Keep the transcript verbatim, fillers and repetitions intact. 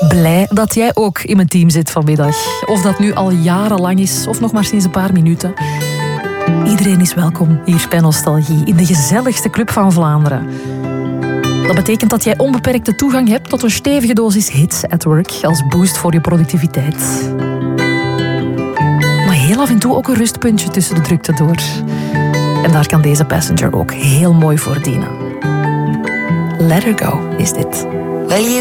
Blij dat jij ook in mijn team zit vanmiddag. Of dat nu al jarenlang is, of nog maar sinds een paar minuten. Iedereen is welkom hier bij Nostalgie, in de gezelligste club van Vlaanderen. Dat betekent dat jij onbeperkte toegang hebt tot een stevige dosis hits at work als boost voor je productiviteit. Maar heel af en toe ook een rustpuntje tussen de drukte door. En daar kan deze Passenger ook heel mooi voor dienen. Let her go is dit.